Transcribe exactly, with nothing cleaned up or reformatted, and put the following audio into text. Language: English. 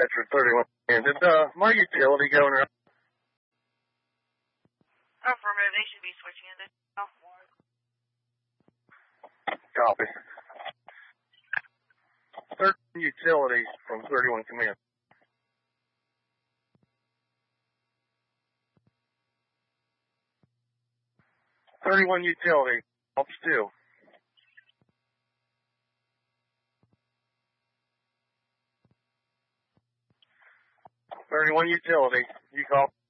dispatcher thirty-one. And did uh, my utility go in there? Affirmative, they should be switching in this. Oh. Copy. thirteen utility from thirty-one command. thirty-one utility, ops two. thirty-one utility, you call